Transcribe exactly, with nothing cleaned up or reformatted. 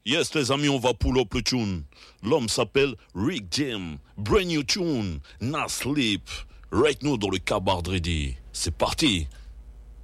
Yes, les amis, on va pull up le tune. L'homme s'appelle Rick Jam. Brand new tune. Nah Sleep. Right now dans le Cabard Ready. C'est parti.